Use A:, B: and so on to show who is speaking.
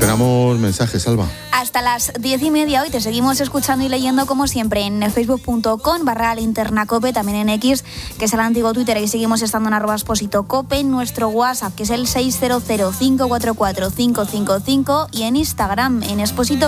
A: Esperamos mensajes, Alba.
B: Hasta las 10:30 hoy te seguimos escuchando y leyendo como siempre en facebook.com/linternacope, también en X, que es el antiguo Twitter, y seguimos estando en @expositocope, en nuestro WhatsApp, que es el 600 544 555, y en Instagram en Exposito